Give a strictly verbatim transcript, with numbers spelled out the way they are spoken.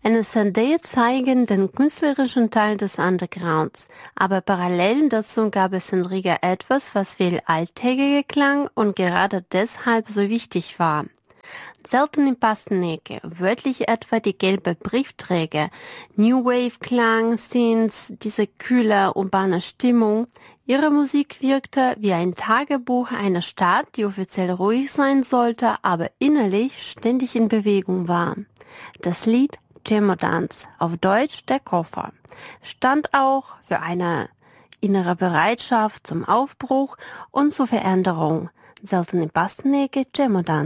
Eine C D zeigen den künstlerischen Teil des Undergrounds, aber parallel dazu gab es in Riga etwas, was viel alltägiger klang und gerade deshalb so wichtig war. Seltene Pasteneke, wörtlich etwa die gelbe Briefträger, New Wave Klang, Synths, diese kühle, urbane Stimmung. Ihre Musik wirkte wie ein Tagebuch einer Stadt, die offiziell ruhig sein sollte, aber innerlich ständig in Bewegung war. Das Lied Chemodans, auf Deutsch der Koffer, stand auch für eine innere Bereitschaft zum Aufbruch und zur Veränderung. Seltene Pasteneke, Chemodans.